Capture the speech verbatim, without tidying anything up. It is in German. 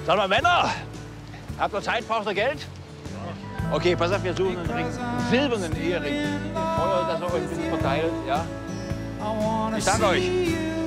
Sag mal, Männer, habt ihr Zeit, braucht ihr Geld? Okay, pass auf, wir suchen einen Ring, einen silbernen Ehering. Den Feuer, dass er euch ein bisschen verteilt, ja? Ich danke euch.